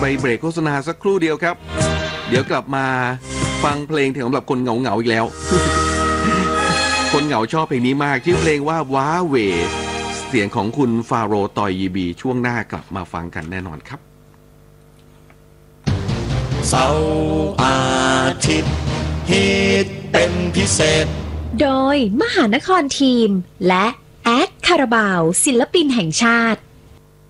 เบรกโฆษณาสักครู่เดียวครับเดี๋ยวกลับมาฟังเพลงสำหรับคนเหงาอีกแล้ว คนเหงาชอบเพลงนี้มากชื่อเพลงว่าว้าเหวเสียงของคุณฟาโรห์ตอยยีบีช่วงหน้ากลับมาฟังกันแน่นอนครับเสาร์อาทิตย์ฮิตเป็นพิเศษโดยมหานครทีมและแอดคาราบาวศิลปินแห่งชาติ